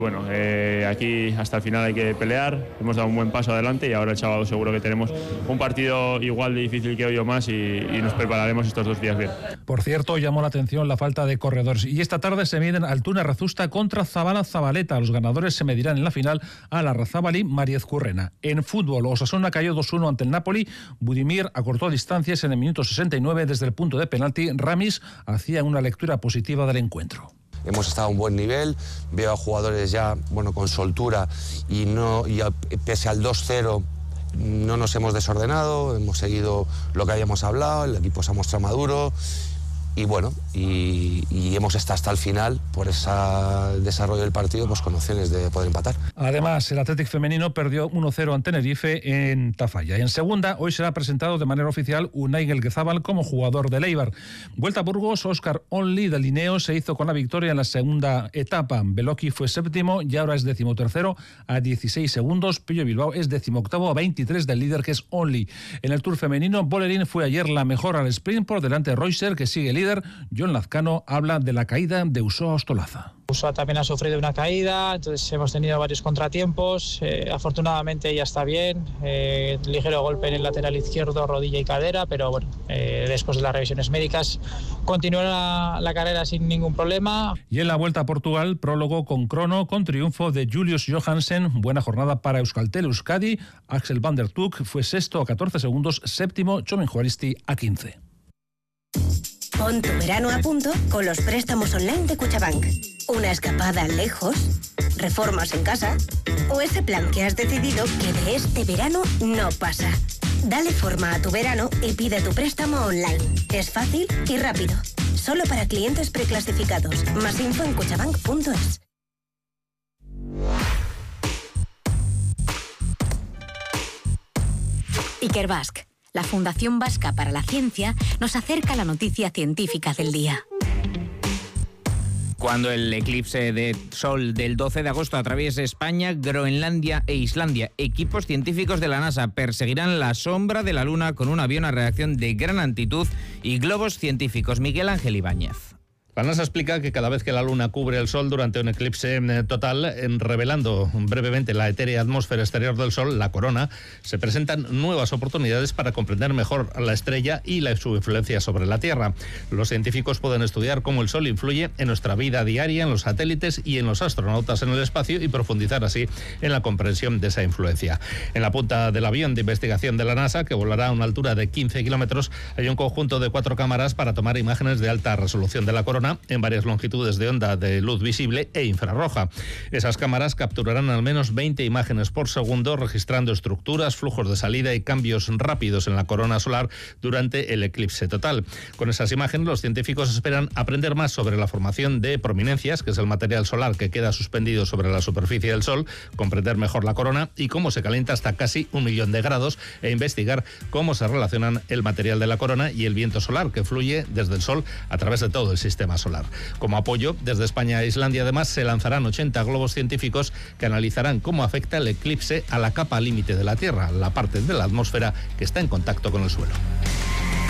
Bueno, aquí hasta el final hay que pelear, hemos dado un buen paso adelante y ahora el sábado seguro que tenemos un partido igual de difícil que hoy o más y nos prepararemos estos 2 días bien. Por cierto, llamó la atención la falta de corredores y esta tarde se miden Altuna Razusta contra Zabala Zabaleta. Los ganadores se medirán en la final a Larrazábal Mariez Currena. En fútbol, Osasuna cayó 2-1 ante el Napoli. Budimir acortó distancias en el minuto 69 desde el punto de penalti. Ramis hacía una lectura positiva del encuentro. Hemos estado a un buen nivel, veo a jugadores ya con soltura y pese al 2-0 no nos hemos desordenado, hemos seguido lo que habíamos hablado, el equipo se ha mostrado maduro y hemos estado hasta el final por ese desarrollo del partido con opciones de poder empatar. Además, el Athletic femenino perdió 1-0 ante Tenerife en Tafalla. En segunda, hoy será presentado de manera oficial Unai Gelgezábal como jugador del Eibar. Vuelta a Burgos, Óscar Only del Lineo se hizo con la victoria en la segunda etapa. Beloki fue séptimo y ahora es 13º a 16 segundos. Pillo Bilbao es 18º a 23 del líder que es Only. En el Tour femenino, Bolerín fue ayer la mejor al sprint por delante de Reuser, que sigue líder. John Lazcano habla de la caída de Usoa Ostolaza. Usoa también ha sufrido una caída, entonces hemos tenido varios contratiempos. Afortunadamente ya está bien, ligero golpe en el lateral izquierdo, rodilla y cadera, pero bueno, después de las revisiones médicas continúa la carrera sin ningún problema. Y en la Vuelta a Portugal, prólogo con crono, con triunfo de Julius Johansen. Buena jornada para Euskaltel Euskadi. Axel van der Tuuk fue sexto a 14 segundos, séptimo Chomen Juaristi a 15. Pon tu verano a punto con los préstamos online de Cuchabank. Una escapada lejos, reformas en casa o ese plan que has decidido que de este verano no pasa. Dale forma a tu verano y pide tu préstamo online. Es fácil y rápido. Solo para clientes preclasificados. Más info en cuchabank.es. Ikerbasque, la Fundación Vasca para la Ciencia, nos acerca la noticia científica del día. Cuando el eclipse de sol del 12 de agosto atraviese España, Groenlandia e Islandia, equipos científicos de la NASA perseguirán la sombra de la Luna con un avión a reacción de gran altitud y globos científicos. Miguel Ángel Ibáñez. La NASA explica que cada vez que la Luna cubre el Sol durante un eclipse total, revelando brevemente la etérea atmósfera exterior del Sol, la corona, se presentan nuevas oportunidades para comprender mejor la estrella y su influencia sobre la Tierra. Los científicos pueden estudiar cómo el Sol influye en nuestra vida diaria, en los satélites y en los astronautas en el espacio y profundizar así en la comprensión de esa influencia. En la punta del avión de investigación de la NASA, que volará a una altura de 15 kilómetros, hay un conjunto de 4 cámaras para tomar imágenes de alta resolución de la corona en varias longitudes de onda de luz visible e infrarroja. Esas cámaras capturarán al menos 20 imágenes por segundo, registrando estructuras, flujos de salida y cambios rápidos en la corona solar durante el eclipse total. Con esas imágenes, los científicos esperan aprender más sobre la formación de prominencias, que es el material solar que queda suspendido sobre la superficie del Sol, comprender mejor la corona y cómo se calienta hasta casi 1 millón de grados e investigar cómo se relacionan el material de la corona y el viento solar que fluye desde el Sol a través de todo el sistema solar. Como apoyo, desde España e Islandia además se lanzarán 80 globos científicos que analizarán cómo afecta el eclipse a la capa límite de la Tierra, la parte de la atmósfera que está en contacto con el suelo.